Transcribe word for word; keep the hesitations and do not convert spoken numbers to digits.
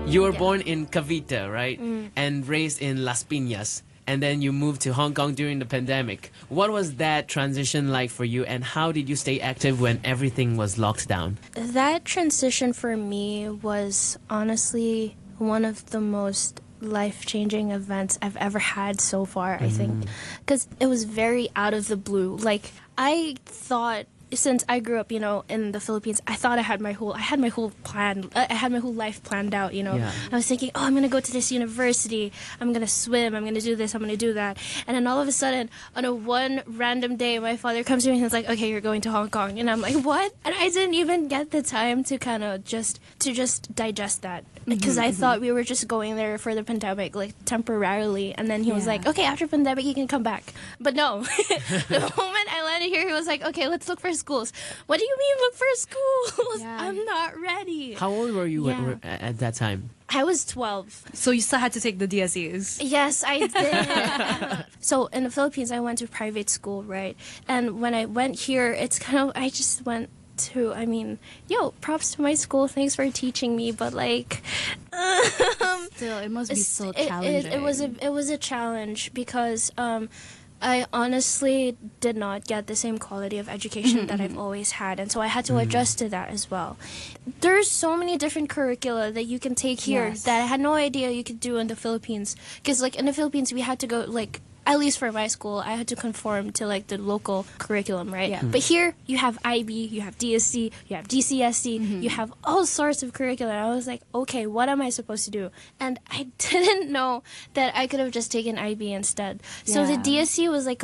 You were Yeah. born in Cavite, right? Mm. And raised in Las Piñas. And then you moved to Hong Kong during the pandemic. What was that transition like for you, and how did you stay active when everything was locked down? That transition for me was honestly one of the most life-changing events I've ever had so far, I think. Because it was very out of the blue. Like, I thought, since I grew up, you know, in the Philippines, I thought I had my whole, I had my whole plan, I had my whole life planned out, you know. Yeah. I was thinking, oh, I'm going to go to this university, I'm going to swim, I'm going to do this, I'm going to do that. And then all of a sudden, on a one random day, my father comes to me and he's like, okay, you're going to Hong Kong. And I'm like, what? And I didn't even get the time to kind of just, to just digest that. Because I thought we were just going there for the pandemic, like temporarily. And then he was Yeah. like, okay, after pandemic, you can come back. But no, the moment I landed here, he was like, okay, let's look for schools. What do you mean look for schools? Yeah. I'm not ready. How old were you Yeah. at, at that time? I was twelve. So you still had to take the D S Es. Yes, I did. So in the Philippines, I went to private school, right? And when I went here, it's kind of, I just went to, I mean, yo, props to my school. Thanks for teaching me. But like, um, Still, it must be It's- so it, it, challenging. it was a it was a challenge because um, I honestly did not get the same quality of education that I've always had, and so I had to adjust to that as well. There's so many different curricula that you can take here Yes. that I had no idea you could do in the Philippines. Because like in the Philippines, we had to go like. At least for my school, I had to conform to like the local curriculum, right? Yeah. But here, you have I B, you have D S C, you have D C S C, you have all sorts of curriculum. I was like, okay, what am I supposed to do? And I didn't know that I could have just taken I B instead. So the Yeah. D S C was like